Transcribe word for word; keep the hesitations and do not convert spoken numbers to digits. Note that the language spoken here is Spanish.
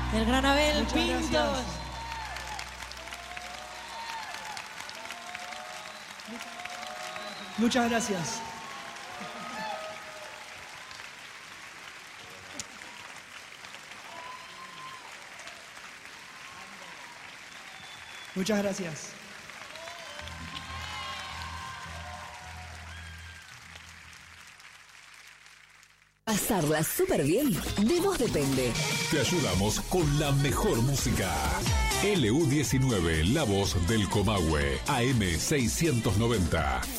El gran Abel Muchas Pintos. gracias. Muchas gracias. Muchas gracias. Pasarla súper bien, de vos depende. Te ayudamos con la mejor música. L U diecinueve, la voz del Comahue, A M seiscientos noventa.